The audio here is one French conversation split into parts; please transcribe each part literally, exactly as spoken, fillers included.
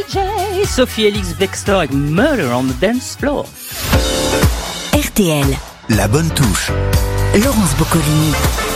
Sophie Elix Bextor avec Murder on the Dance Floor. R T L. La bonne touche. Laurence Boccolini.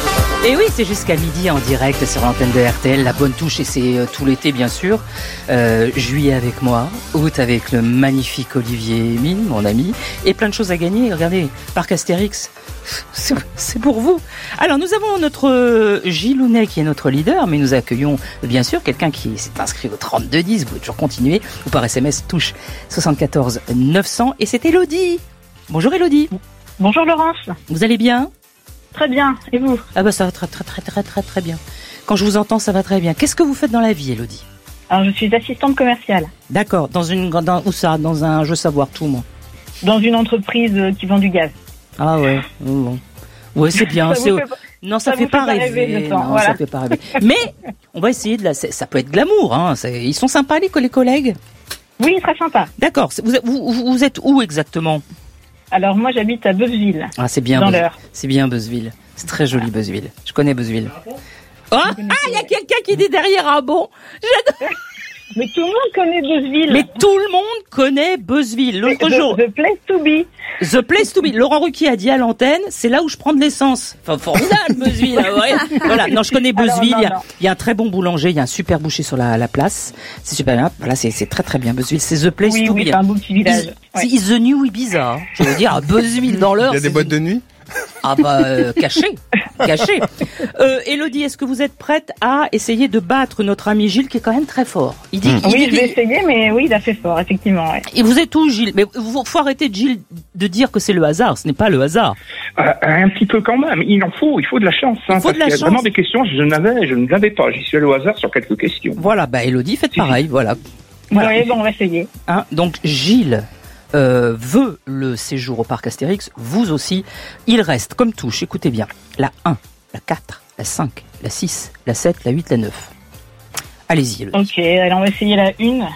Et oui, c'est jusqu'à midi en direct sur l'antenne de R T L, la bonne touche, et c'est euh, tout l'été bien sûr. Euh, juillet avec moi, août avec le magnifique Olivier Mine, mon ami, et plein de choses à gagner. Regardez, Parc Astérix, c'est, c'est pour vous. Alors nous avons notre euh, Gilles Hounet qui est notre leader, mais nous accueillons bien sûr quelqu'un qui s'est inscrit au trente-deux dix, vous pouvez toujours continuer, ou par S M S touche soixante-quatorze neuf cents, et c'est Élodie. Bonjour Élodie. Bonjour Laurence. Vous allez bien ? Très bien, et vous ? Ah bah ça va très très très très très très bien. Quand je vous entends, ça va très bien. Qu'est-ce que vous faites dans la vie, Élodie ? Alors je suis assistante commerciale. D'accord, dans une dans, où ça ? Dans un, je veux savoir tout moi. Dans une entreprise qui vend du gaz. Ah ouais, bon. Ouais, c'est bien. ça c'est... vous fait pas, non, ça, ça fait, vous pas fait pas rêver. rêver de temps, non, voilà. ça fait pas rêver. Mais on va essayer de la. Ça peut être glamour, hein. C'est... Ils sont sympas les, les collègues. Oui, très sympa. D'accord. Vous, vous, vous êtes où exactement ? Alors moi j'habite à Beuzeville. Ah, c'est bien. Dans Beuz... l'Eure. C'est bien Beuzeville. C'est très joli Beuzeville. Je connais Beuzeville. Oh, ah, il y a quelqu'un qui dit derrière un bon. J'adore. Mais tout le monde connaît Beuzeville. Mais tout le monde connaît Beuzeville. L'autre the, jour. The place to be. The place to be. Laurent Ruquier a dit à l'antenne, c'est là où je prends de l'essence. Enfin, formidable, Beuzeville. Ouais. Voilà. Non, je connais Beuzeville. Alors, non, il, y a, il y a un très bon boulanger, il y a un super boucher sur la, la place. C'est super bien. Voilà, c'est, c'est très très bien. Beuzeville, c'est the place oui, to oui, be. C'est un beau petit village. C'est ouais. The new Ibiza. Je veux dire, à Beuzeville dans l'Eure. Il y a des boîtes de nuit ? Ah bah, euh, caché, caché. Euh, Élodie, est-ce que vous êtes prête à essayer de battre notre ami Gilles, qui est quand même très fort ? Il dit, mmh. il Oui, dit, je vais essayer, mais oui, il a fait fort, effectivement. Ouais. Et vous êtes où, Gilles ? Mais vous faut arrêter, Gilles, de dire que c'est le hasard. Ce n'est pas le hasard. Euh, un petit peu quand même. Il en faut, il faut de la chance. Hein, il faut de la qu'il y a chance. Vraiment des questions, je n'avais, je ne l'avais pas. J'y suis allé au hasard sur quelques questions. Voilà, bah Élodie, faites si, pareil, si. voilà. voilà. Oui, bon, on va essayer. Hein, donc Gilles. Euh, veut le séjour au parc Astérix, vous aussi. Il reste comme touche, écoutez bien, la un, la quatre, la cinq, la six, la sept, la huit, la neuf. Allez-y. Élodie. Ok, alors on va essayer la une.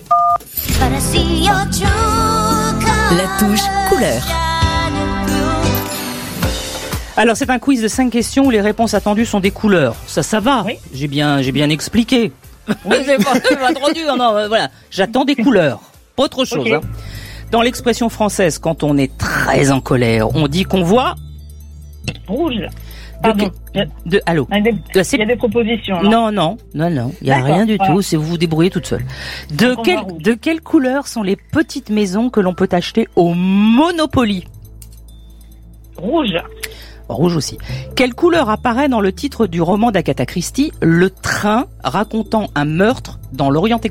La touche couleur. Alors c'est un quiz de cinq questions où les réponses attendues sont des couleurs. Ça, ça va. Oui. J'ai bien, j'ai bien expliqué. Oui. c'est pas, c'est pas trop dur. Non, voilà. J'attends des couleurs. Pas autre chose. Okay. Hein. Dans l'expression française, quand on est très en colère, on dit qu'on voit rouge. De, Pardon. de, de allô. Il y a des, de, il y a des propositions. Non, non, non, non, non. Il y a D'accord, rien du voilà. tout. C'est vous vous débrouillez toute seule. De quelle, de quelle couleur sont les petites maisons que l'on peut acheter au Monopoly ? Rouge. Rouge aussi. Quelle couleur apparaît dans le titre du roman d'Agatha Christie, Le train racontant un meurtre dans l'Orient